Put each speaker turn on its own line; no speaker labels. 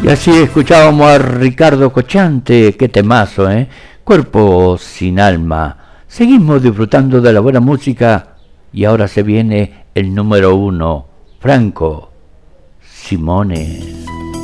Y así escuchábamos a Ricardo Cochante, qué temazo, ¿eh? Cuerpo sin alma. Seguimos disfrutando de la buena música y ahora se viene el número 1, Franco Simone.